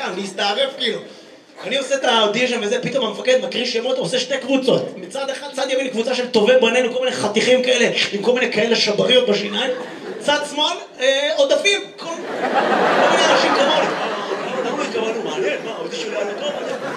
להסתערף כאילו. אני עושה את האודישן וזה, פתאום המפקד מקריא שמות, עושה שתי קבוצות. מצד אחד, צד ימין קבוצה של טובי בנינו, כל מיני חתיכים כאלה, עם כל מיני כאלה שבריות בשיניים. צד שמאל, עודפים, כל מיני אנשים כמוני. למה לא התכוונו? מעניין, מה, האודישן היה לא טוב?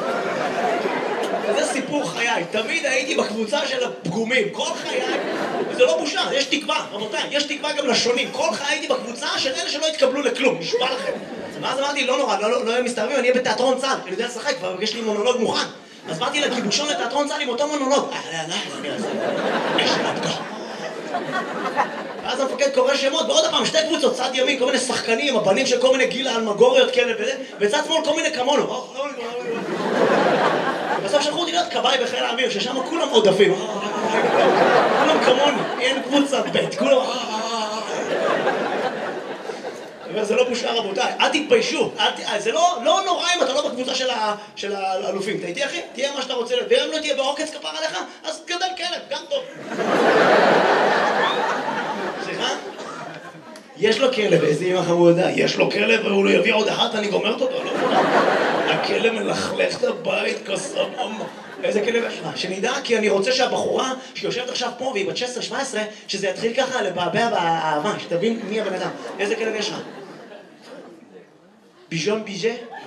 וזה סיפור חיי, תמיד הייתי בקבוצה של הפגומים, כל חיי, וזה לא בושה, יש תקווה, רבותיי, יש תקווה גם לשונים, כל חיי הייתי בקבוצה של אלה שלא התקבלו לכלום, נשבע לכם. ואז אמרתי, לא נורא, לא יהיה מסתערבים, אני אהיה בתיאטרון צה"ל, אני יודע לשחק, כבר יש לי מונולוג מוכן. אז באתי לגיבושון לתיאטרון צה"ל עם אותו מונולוג. ואז המפקד קורא שמות, ועוד הפעם, שתי קבוצות, צד ימין, כל מיני שחקנים, הבנים של כל מיני גילה אלמגוריות כאלה וזה, וצד שמאל כל מיני כמונו. בסוף שלחו אותי להיות כבאי בחיל האוויר, ששם כולם עודפים. כולם כמוני, אין קבוצת בית, כולם... זה לא בושה רבותיי, אל תתביישו, זה לא נורא אם אתה לא בקבוצה של האלופים, אתה איתי אחי? תהיה מה שאתה רוצה, ואם לא תהיה בעוקץ כפר עליך, אז גדל כלב, גם טוב. סליחה? יש לו כלב, איזה אמא חמודה, יש לו כלב והוא לא יביא עוד אחת, אני גומרת אותו, לא? הכלב מלכלך את הבית כסבבה. איזה כלב יש לך? שנדע, כי אני רוצה שהבחורה שיושבת עכשיו פה והיא בת 16-17, שזה יתחיל ככה לבעבע באהבה, שתבין מי הבן אדם. איזה כלב יש לך? ביז'ון ביז'ה?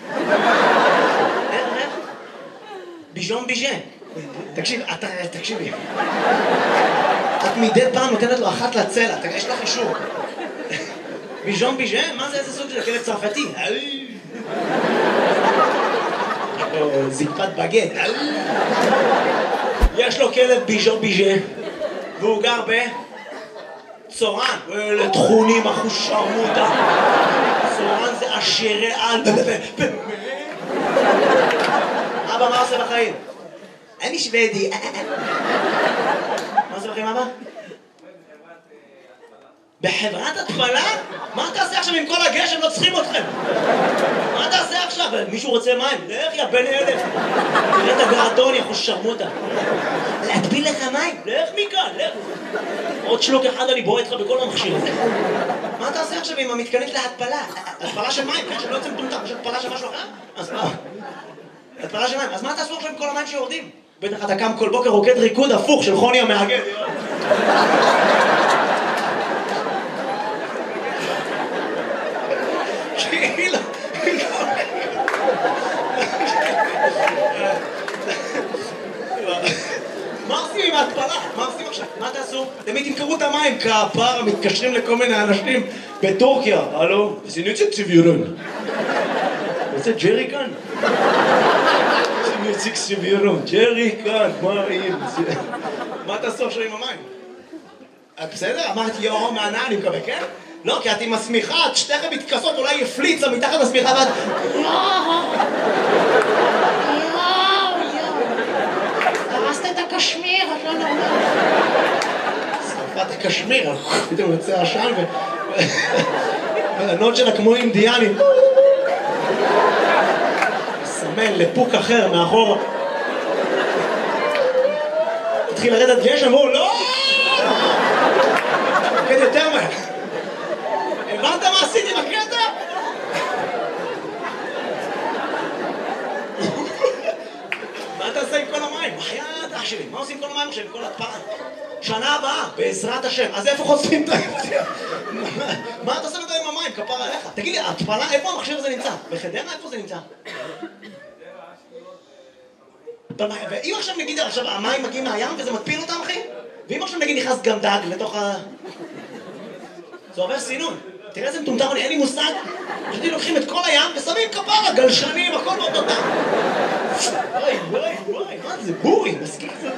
איך? ביז'ון ביז'ה. תקשיבי. את מדי פעם נותנת לו אחת לצלע, יש לך אישור. ביז'ון ביז'ה? מה זה איזה סוג של כלב צרפתי? זקפת בגט. יש לו כלב ביז'ון ביז'ה והוא גר בצורן. לתכונים אחוש שרמוטה. צורן זה עשירי על. אבא, מה עושה בחיים? אני שוודי. מה עושה בחיים אבא? בחברת התפלה? מה תעשה עכשיו עם כל הגשם? לא צריכים אתכם. מה תעשה עכשיו? מישהו רוצה מים? לך יא בן אלף. תראה את הגרדון, יא חוש שרמוטה. להטביל לך מים? לך מכאן, לך. עוד שלוק אחד אני בועט לך בכל המכשיר הזה. מה תעשה עכשיו עם המתקנית להתפלה? התפלה של מים, כן? שלא יוצא מטומטם. יש התפלה של משהו אחר? אז מה? התפלה של מים. אז מה תעשו עכשיו עם כל המים שיורדים? בטח אתה קם כל בוקר רוקד ריקוד הפוך של חוני המאגד. מה עושים עם ההתפלה? מה עושים עכשיו? מה תעשו? תמיד תמכרו את המים כפרה, מתקשרים לכל מיני אנשים בטורקיה. הלו? זה נציג סיבירון. זה ג'רי כאן? זה נציג סיבירון. ג'רי כאן, מה תעשו עכשיו עם המים? בסדר? אמרתי יאו מענה, אני מקווה, כן? לא, כי את עם השמיכה, את שתיכם מתכסות, אולי יפליצה מתחת לשמיכה ואת... הרסת את הקשמיר, את לא נורמלית. שרפת הקשמיר, פתאום יוצא עשן והנוד שלה כמו אינדיאנים. סמן לפוק אחר מאחור. התחיל לרדת גשם, והוא לא! תקד יותר מהר. הבנת מה עשיתי בקטע? מה תעשה עם כל המים? בחייאת אח שלי, מה עושים עם כל המים עכשיו, עם כל התפלה? שנה הבאה, בעזרת השם. אז איפה חושפים את ההפתיע? מה אתה עושה עם המים? כפר עליך. תגיד לי, התפלה, איפה המכשיר הזה נמצא? בחדרה, איפה זה נמצא? ואם עכשיו נגיד, המים מגיעים מהים וזה מטפיל אותם, אחי? ואם עכשיו נגיד נכנס גם דג לתוך ה... זה עובר סינון. תראה איזה מטומטם, אין לי מושג. פשוט לוקחים את כל הים ושמים כפרה, גלשנים, הכל באותו דם. וואי, מה זה? בורי, מסכים את זה.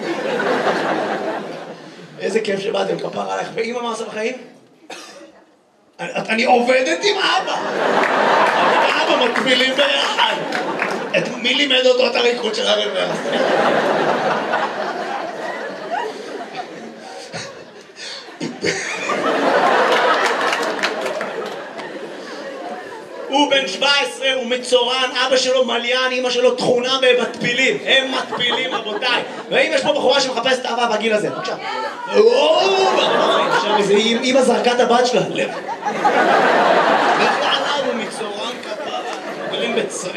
איזה כיף שבאתם, כפרה עליך. ואמא מה עושה בחיים? אני עובדת עם אבא. אבא מטבילים ביחד. מי לימד אותו את הריקוד של הרבר? הוא בן 17, הוא מצורן, אבא שלו מליין, אמא שלו תכונה במטפילים. הם מטפילים, רבותיי. ואם יש פה בחורה שמחפשת אהבה בגיל הזה, בבקשה. עכשיו איזה אמא זרקה את הבת שלה. לב. הוא מצורן כפרה, גרים בצרי.